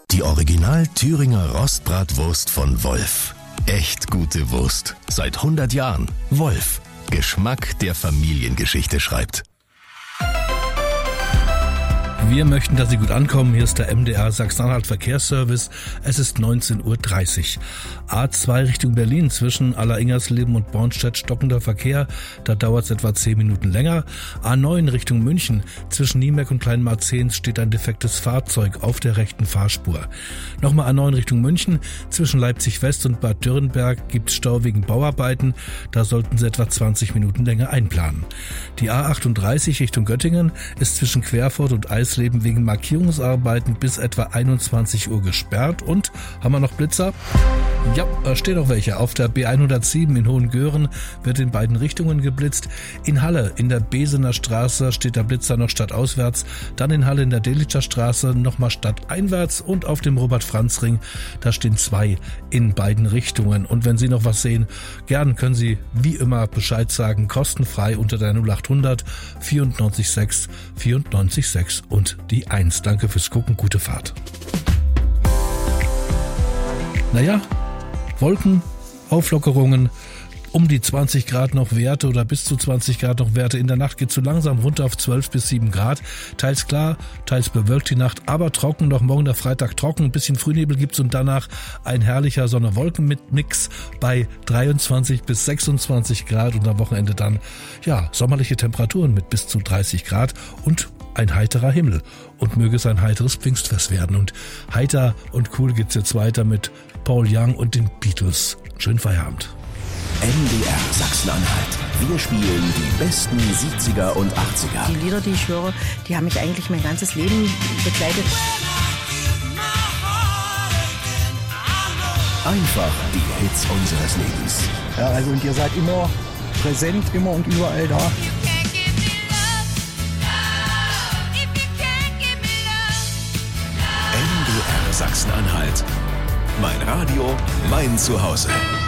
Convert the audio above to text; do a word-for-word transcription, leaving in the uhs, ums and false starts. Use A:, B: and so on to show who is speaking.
A: Die Original Thüringer Rostbratwurst von Wolf. Echt gute Wurst. Seit hundert Jahren. Wolf. Geschmack, der Familiengeschichte schreibt.
B: Wir möchten, dass Sie gut ankommen. Hier ist der M D R Sachsen-Anhalt Verkehrsservice. Es ist neunzehn Uhr dreißig. A zwei Richtung Berlin zwischen Aller-Ingersleben und Bornstedt stockender Verkehr. Da dauert es etwa zehn Minuten länger. A neun Richtung München zwischen Niemerk und Kleinmarzehns steht ein defektes Fahrzeug auf der rechten Fahrspur. Nochmal A neun Richtung München zwischen Leipzig West und Bad Dürrenberg gibt es Stau wegen Bauarbeiten. Da sollten Sie etwa zwanzig Minuten länger einplanen. Die A achtunddreißig Richtung Göttingen ist zwischen Querfurt und Eisleben wegen Markierungsarbeiten bis etwa einundzwanzig Uhr gesperrt. Und, haben wir noch Blitzer? Ja, da stehen noch welche. Auf der B hundertsieben in Hohengören wird in beiden Richtungen geblitzt. In Halle in der Besener Straße steht der Blitzer noch stadtauswärts. Dann in Halle in der Delitzscher Straße nochmal stadteinwärts. Und auf dem Robert-Franz-Ring, da stehen zwei in beiden Richtungen. Und wenn Sie noch was sehen, gern können Sie wie immer Bescheid sagen. Kostenfrei unter der null achthundert vierundneunzig sechs vierundneunzig sechs und die eins. Danke fürs Gucken, gute Fahrt. Naja, Wolken, Auflockerungen, um die zwanzig Grad noch Werte oder bis zu zwanzig Grad noch Werte. In der Nacht geht es so langsam runter auf zwölf bis sieben Grad. Teils klar, teils bewölkt die Nacht, aber trocken. Noch morgen der Freitag trocken. Ein bisschen Frühnebel gibt's und danach ein herrlicher Sonne-Wolken-Mix bei dreiundzwanzig bis sechsundzwanzig Grad und am Wochenende dann, ja, sommerliche Temperaturen mit bis zu dreißig Grad und ein heiterer Himmel. Und möge es ein heiteres Pfingstfest werden. Und heiter und cool geht's jetzt weiter mit Paul Young und den Beatles. Schönen Feierabend.
A: M D R Sachsen-Anhalt. Wir spielen die besten siebziger und achtziger.
C: Die Lieder, die ich höre, die haben mich eigentlich mein ganzes Leben begleitet.
A: Einfach die Hits unseres Lebens.
D: Ja, also und ihr seid immer präsent, immer und überall da.
A: M D R Sachsen-Anhalt. Mein Radio, mein Zuhause.